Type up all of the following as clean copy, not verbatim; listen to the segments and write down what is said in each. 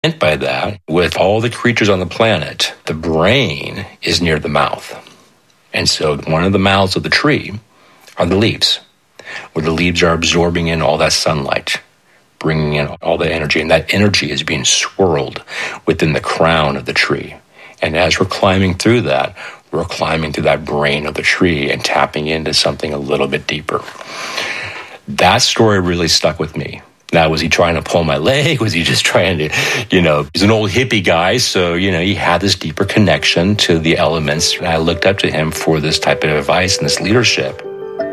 Meant by that, with all the creatures on the planet, the brain is near the mouth. And so one of the mouths of the tree are the leaves, where the leaves are absorbing in all that sunlight, bringing in all the energy, and that energy is being swirled within the crown of the tree. And as we're climbing through that, we're climbing through that brain of the tree and tapping into something a little bit deeper. That story really stuck with me. Now, was he trying to pull my leg? Was he just trying to, he's an old hippie guy, so, he had this deeper connection to the elements. And I looked up to him for this type of advice and this leadership.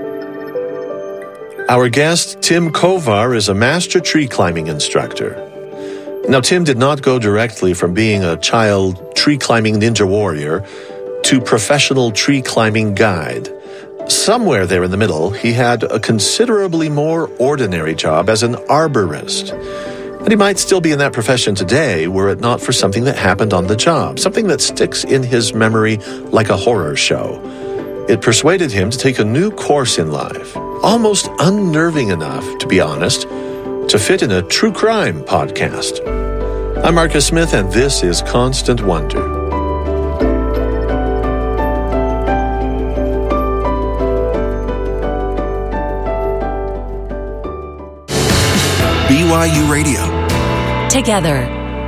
Our guest, Tim Kovar, is a master tree climbing instructor. Now, Tim did not go directly from being a child tree climbing ninja warrior to professional tree climbing guide. Somewhere there in the middle, he had a considerably more ordinary job as an arborist. And he might still be in that profession today were it not for something that happened on the job, something that sticks in his memory like a horror show. It persuaded him to take a new course in life, almost unnerving enough, to be honest, to fit in a true crime podcast. I'm Marcus Smith, and this is Constant Wonder. BYU Radio. Together.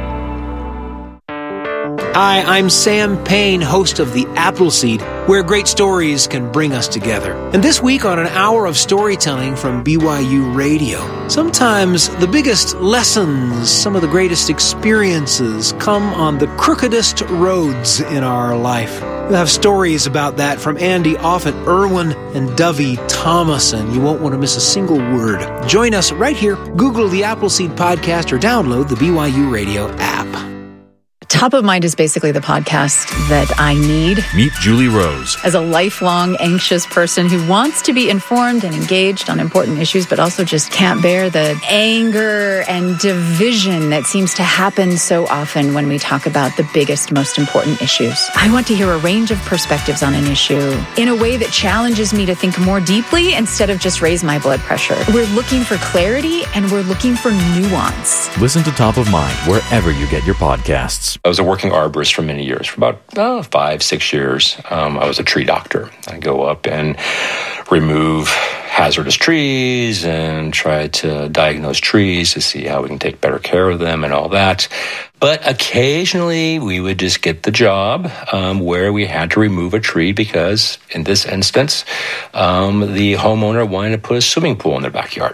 Hi, I'm Sam Payne, host of The Appleseed, where great stories can bring us together. And this week on an hour of storytelling from BYU Radio, sometimes the biggest lessons, some of the greatest experiences come on the crookedest roads in our life. We'll have stories about that from Andy Offit-Irwin and Dovey Thomason. You won't want to miss a single word. Join us right here. Google the Appleseed Podcast or download the BYU Radio app. Top of Mind is basically the podcast that I need. Meet Julie Rose. As a lifelong anxious person who wants to be informed and engaged on important issues, but also just can't bear the anger and division that seems to happen so often when we talk about the biggest, most important issues. I want to hear a range of perspectives on an issue in a way that challenges me to think more deeply instead of just raise my blood pressure. We're looking for clarity and we're looking for nuance. Listen to Top of Mind wherever you get your podcasts. I was a working arborist for many years, for about 5-6 years. I was a tree doctor. I go up and remove hazardous trees and try to diagnose trees to see how we can take better care of them and all that. But occasionally we would just get the job where we had to remove a tree because, in this instance, the homeowner wanted to put a swimming pool in their backyard.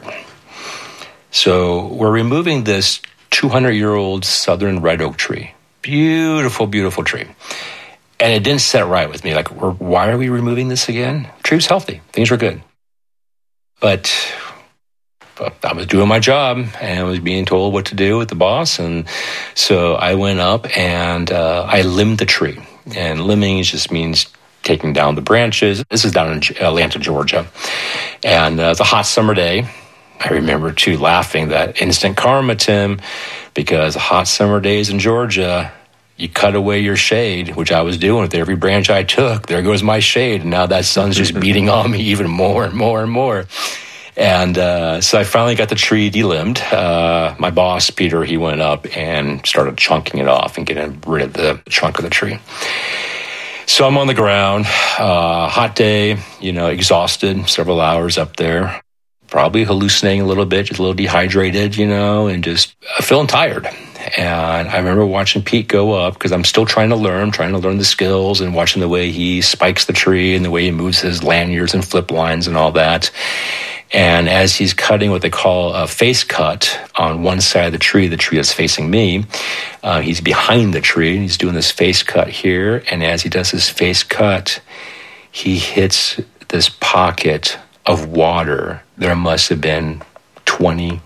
So we're removing this 200-year-old southern red oak tree. Beautiful, beautiful tree. And it didn't set right with me. Like, why are we removing this again? The tree was healthy. Things were good. But I was doing my job and I was being told what to do with the boss. And so I went up and I limbed the tree. And limbing just means taking down the branches. This is down in Atlanta, Georgia. And it was a hot summer day. I remember, too, laughing that instant karma, Tim, because hot summer days in Georgia, you cut away your shade, which I was doing with every branch I took. There goes my shade. And now that sun's just beating on me even more and more and more. And so I finally got the tree delimbed. My boss, Peter, he went up and started chunking it off and getting rid of the trunk of the tree. So I'm on the ground, hot day, exhausted, several hours up there. Probably hallucinating a little bit, just a little dehydrated, and just feeling tired. And I remember watching Pete go up because I'm still trying to learn the skills and watching the way he spikes the tree and the way he moves his lanyards and flip lines and all that. And as he's cutting what they call a face cut on one side of the tree is facing me. He's behind the tree and he's doing this face cut here. And as he does his face cut, he hits this pocket of water. There must have been 20,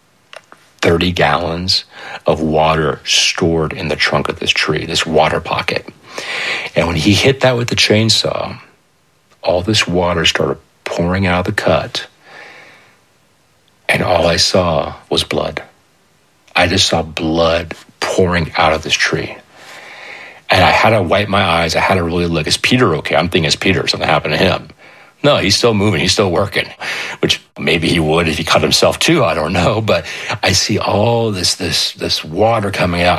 30 gallons of water stored in the trunk of this tree, this water pocket. And when he hit that with the chainsaw, all this water started pouring out of the cut. And all I saw was blood. I just saw blood pouring out of this tree. And I had to wipe my eyes. I had to really look. Is Peter okay? I'm thinking it's Peter. Something happened to him. No, he's still moving. He's still working, which maybe he would if he cut himself too. I don't know. But I see all this water coming out.